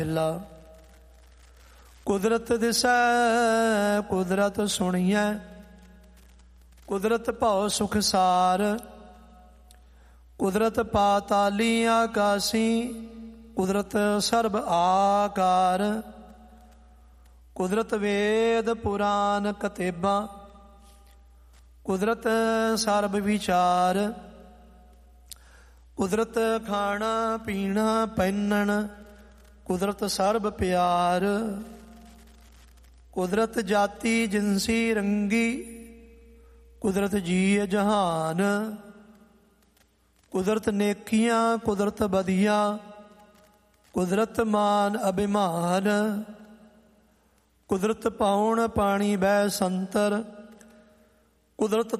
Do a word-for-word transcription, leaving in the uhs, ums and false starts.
ਕੁਦਰਤ ਦਿਸੈ ਕੁਦਰਤ ਸੁਣੀਐ, ਕੁਦਰਤ ਭਉ ਸੁਖ ਸਾਰ। ਕੁਦਰਤ ਪਾਤਾਲੀ ਆਕਾਸੀ, ਕੁਦਰਤ ਸਰਬ ਆਕਾਰ। ਕੁਦਰਤ ਵੇਦ ਪੁਰਾਨ ਕਤੇਬਾਂ, ਕੁਦਰਤ ਸਰਬ ਵਿਚਾਰ। ਕੁਦਰਤ ਖਾਣਾ ਪੀਣਾ ਪਹਿਨਣ, ਕੁਦਰਤ ਸਰਬ ਪਿਆਰ। ਕੁਦਰਤ ਜਾਤੀ ਜਿਨਸੀ ਰੰਗੀ, ਕੁਦਰਤ ਜੀ ਜਹਾਨ। ਕੁਦਰਤ ਨੇਕੀਆਂ ਕੁਦਰਤ ਬਦੀਆਂ, ਕੁਦਰਤ ਮਾਨ ਅਭਿਮਾਨ। ਕੁਦਰਤ ਪਾਉਣ ਪਾਣੀ ਬਹਿ ਸੰਤਰ, ਕੁਦਰਤ